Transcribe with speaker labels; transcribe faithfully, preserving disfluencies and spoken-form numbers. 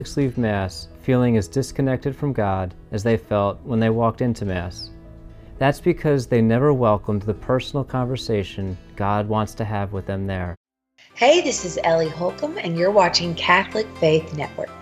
Speaker 1: Catholics leave Mass feeling as disconnected from God as they felt when they walked into Mass. That's because they never welcomed the personal conversation God wants to have with them there.
Speaker 2: Hey, this is Ellie Holcomb, and you're watching Catholic Faith Network.